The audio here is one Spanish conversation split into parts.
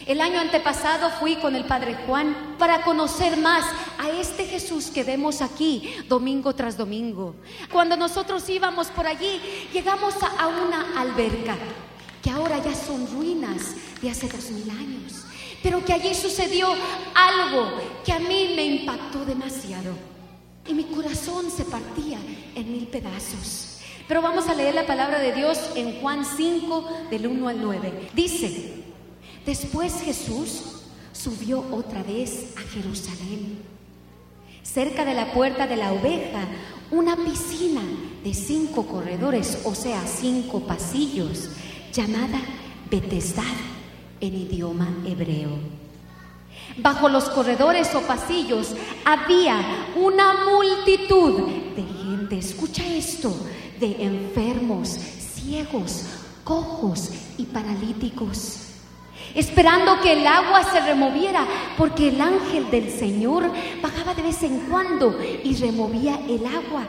El año antepasado fui con el Padre Juan para conocer más a este Jesús que vemos aquí domingo tras domingo. Cuando nosotros íbamos por allí, llegamos a una alberca que ahora ya son ruinas de hace 2000 años, pero que allí sucedió algo que a mí me impactó demasiado y mi corazón se partía en 1000 pedazos. Pero vamos a leer la palabra de Dios en Juan 5 del 1 al 9. Dice: después Jesús subió otra vez a Jerusalén. Cerca de la puerta de la oveja, una piscina de 5 corredores, o sea, 5 pasillos, llamada Betesda en idioma hebreo. Bajo los corredores o pasillos había una multitud de gente, escucha esto, de enfermos, ciegos, cojos y paralíticos, esperando que el agua se removiera, porque el ángel del Señor bajaba de vez en cuando y removía el agua.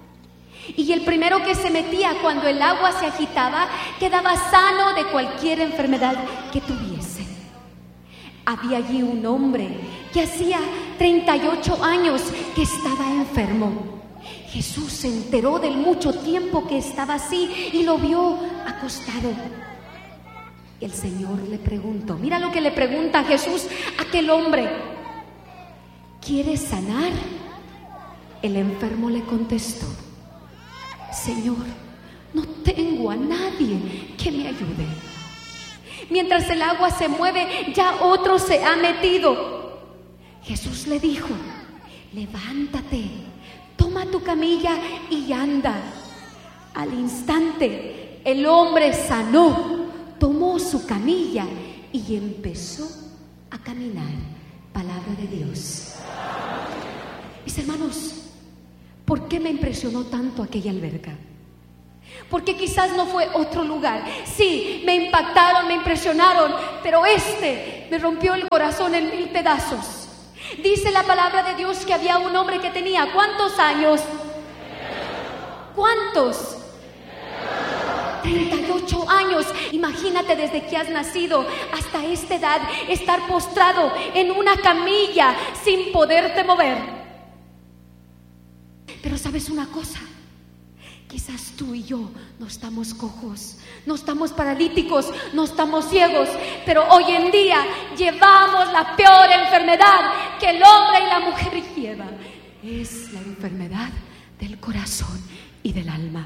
Y el primero que se metía cuando el agua se agitaba quedaba sano de cualquier enfermedad que tuviese. Había allí un hombre que hacía 38 años que estaba enfermo. Jesús se enteró del mucho tiempo que estaba así y lo vio acostado. El Señor le preguntó, mira lo que le pregunta Jesús a aquel hombre: ¿quieres sanar? El enfermo le contestó: Señor, no tengo a nadie que me ayude. Mientras el agua se mueve, ya otro se ha metido. Jesús le dijo: levántate, toma tu camilla y anda. Al instante, el hombre sanó, tomó su camilla y empezó a caminar. Palabra de Dios. Mis hermanos, ¿por qué me impresionó tanto aquella alberca? Porque quizás no fue otro lugar. Sí, me impactaron, me impresionaron, pero me rompió el corazón en 1000 pedazos. Dice la palabra de Dios que había un hombre que tenía ¿cuántos años? ¿Cuántos? 38 años. Imagínate, desde que has nacido hasta esta edad, estar postrado en una camilla sin poderte mover. Pero ¿sabes una cosa? Quizás tú y yo no estamos cojos, no estamos paralíticos, no estamos ciegos, pero hoy en día llevamos la peor enfermedad que el hombre y la mujer lleva. Es la enfermedad del corazón y del alma.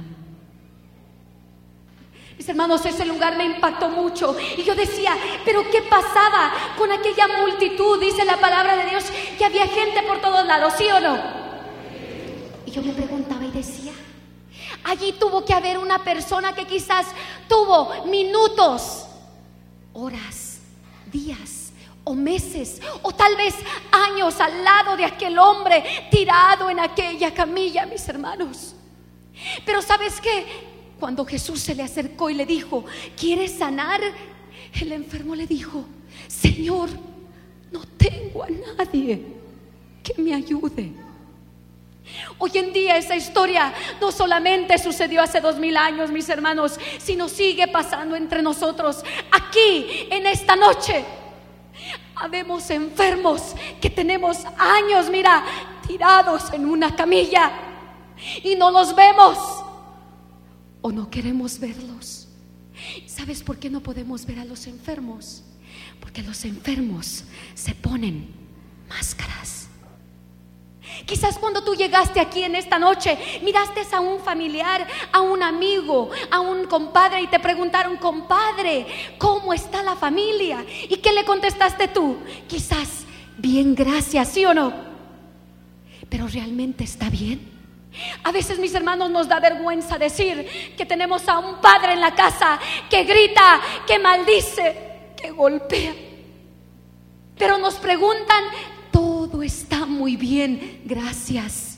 Mis hermanos, ese lugar me impactó mucho y yo decía, ¿pero qué pasaba con aquella multitud? Dice la palabra de Dios que había gente por todos lados, ¿sí o no? Y yo me preguntaba y decía, allí tuvo que haber una persona que quizás tuvo minutos, horas, días o meses o tal vez años al lado de aquel hombre tirado en aquella camilla, mis hermanos. Pero ¿sabes qué? Cuando Jesús se le acercó y le dijo, ¿quieres sanar? El enfermo le dijo, Señor, no tengo a nadie que me ayude. Hoy en día esa historia no solamente sucedió hace 2000 años, mis hermanos, sino sigue pasando entre nosotros. Aquí, en esta noche, habemos enfermos que tenemos años, mira, tirados en una camilla y no los vemos o no queremos verlos. ¿Sabes por qué no podemos ver a los enfermos? Porque los enfermos se ponen máscaras. Quizás cuando tú llegaste aquí en esta noche, miraste a un familiar, a un amigo, a un compadre y te preguntaron, compadre, ¿cómo está la familia? ¿Y qué le contestaste tú? Quizás, bien, gracias, ¿sí o no? Pero ¿realmente está bien? A veces, mis hermanos, nos da vergüenza decir que tenemos a un padre en la casa que grita, que maldice, que golpea. Pero nos preguntan, todo está muy bien, gracias.